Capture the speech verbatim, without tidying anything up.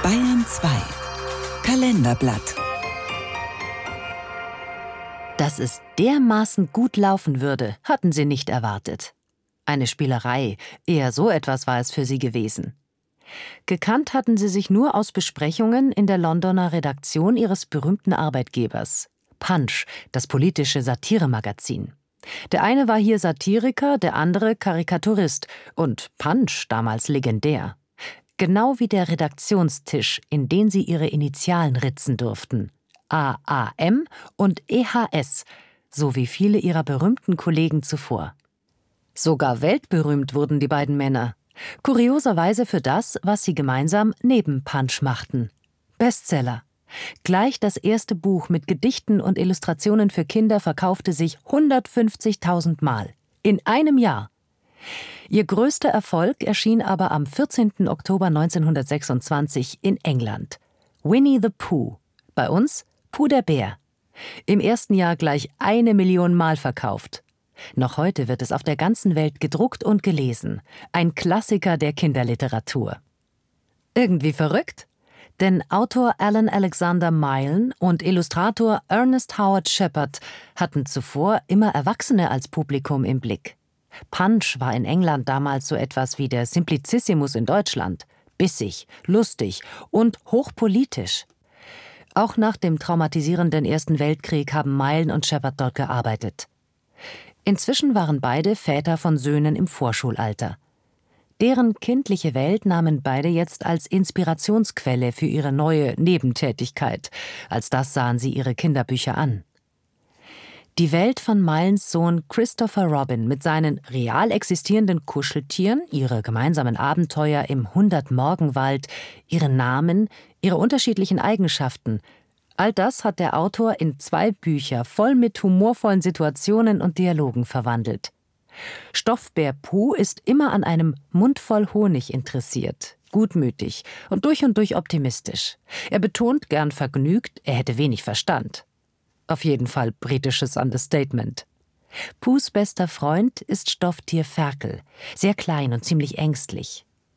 Bayern zwei Kalenderblatt. Dass es dermaßen gut laufen würde, hatten sie nicht erwartet. Eine Spielerei, eher so etwas war es für sie gewesen. Gekannt hatten sie sich nur aus Besprechungen in der Londoner Redaktion ihres berühmten Arbeitgebers, Punch, das politische Satiremagazin. Der eine war hier Satiriker, der andere Karikaturist und Punch damals legendär. Genau wie der Redaktionstisch, in den sie ihre Initialen ritzen durften. A A M und E H S, so wie viele ihrer berühmten Kollegen zuvor. Sogar weltberühmt wurden die beiden Männer. Kurioserweise für das, was sie gemeinsam neben Punch machten. Bestseller. Gleich das erste Buch mit Gedichten und Illustrationen für Kinder verkaufte sich hundertfünfzigtausend Mal. In einem Jahr. Ihr größter Erfolg erschien aber am vierzehnten Oktober neunzehnhundertsechsundzwanzig in England. Winnie the Pooh. Bei uns Pooh der Bär. Im ersten Jahr gleich eine Million Mal verkauft. Noch heute wird es auf der ganzen Welt gedruckt und gelesen. Ein Klassiker der Kinderliteratur. Irgendwie verrückt? Denn Autor Alan Alexander Milne und Illustrator Ernest Howard Shepard hatten zuvor immer Erwachsene als Publikum im Blick. Punch war in England damals so etwas wie der Simplicissimus in Deutschland. Bissig, lustig und hochpolitisch. Auch nach dem traumatisierenden Ersten Weltkrieg haben Milne und Shepard dort gearbeitet. Inzwischen waren beide Väter von Söhnen im Vorschulalter. Deren kindliche Welt nahmen beide jetzt als Inspirationsquelle für ihre neue Nebentätigkeit. Als das sahen sie ihre Kinderbücher an. Die Welt von Milnes Sohn Christopher Robin mit seinen real existierenden Kuscheltieren, ihre gemeinsamen Abenteuer im Hundert-Morgenwald, ihre Namen, ihre unterschiedlichen Eigenschaften – all das hat der Autor in zwei Bücher voll mit humorvollen Situationen und Dialogen verwandelt. Stoffbär Pooh ist immer an einem Mund voll Honig interessiert, gutmütig und durch und durch optimistisch. Er betont gern vergnügt, er hätte wenig Verstand. Auf jeden Fall britisches Understatement. Poohs bester Freund ist Stofftier Ferkel, sehr klein und ziemlich ängstlich.